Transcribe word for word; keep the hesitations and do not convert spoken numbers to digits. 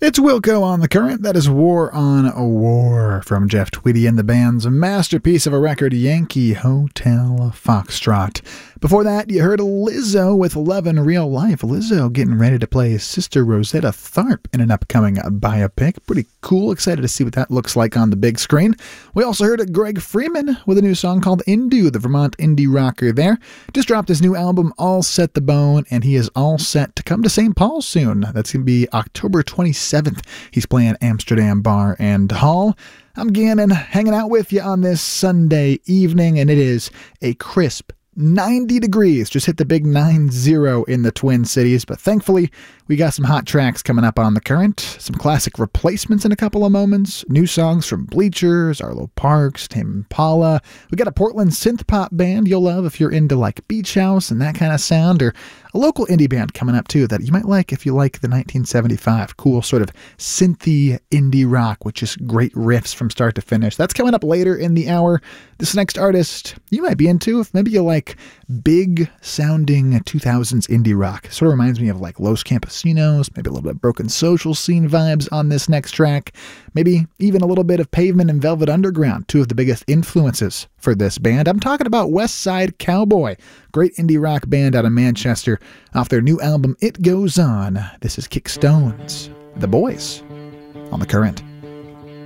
It's Wilco on the Current. That is War on a War from Jeff Tweedy and the band's masterpiece of a record, Yankee Hotel Foxtrot. Before that, you heard Lizzo with Love in Real Life. Lizzo getting ready to play Sister Rosetta Tharpe in an upcoming biopic. Pretty cool. Excited to see what that looks like on the big screen. We also heard Greg Freeman with a new song called Indu, the Vermont indie rocker there. Just dropped his new album, All Set the Bone, and he is all set to come to Saint Paul soon. That's going to be October twenty-seventh. He's playing Amsterdam Bar and Hall. I'm Gannon, hanging out with you on this Sunday evening, and it is a crisp ninety degrees. Just hit the big nine zero in the Twin Cities, but thankfully we got some hot tracks coming up on the Current, some classic replacements in a couple of moments, new songs from Bleachers, Arlo Parks, Tame Impala. We got a Portland synth pop band you'll love if you're into like Beach House and that kind of sound, or a local indie band coming up too that you might like if you like the nineteen seventy-five cool sort of synthy indie rock with just great riffs from start to finish. That's coming up later in the hour. This next artist you might be into if maybe you like big sounding two thousands indie rock. Sort of reminds me of like Los Campesinos, maybe a little bit of Broken Social Scene vibes on this next track. Maybe even a little bit of Pavement and Velvet Underground, two of the biggest influences for this band. I'm talking about West Side Cowboy, great indie rock band out of Manchester, off their new album It Goes On. This is Kick Stones, The Boys, on the Current.